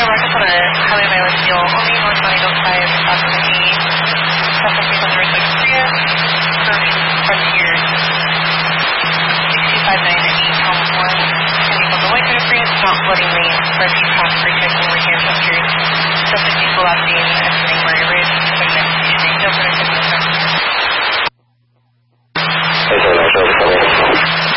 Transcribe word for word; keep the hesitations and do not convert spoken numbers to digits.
markets on a highway by list deal. Only North nine oh five, approximately southwest on North Lake Korea, First Frontier, six two five nine eight, Tom one, and on the White River Korea, Mount Flooding Lane, for a few cross bridges over here, Chesters, substitute velocity and estimating where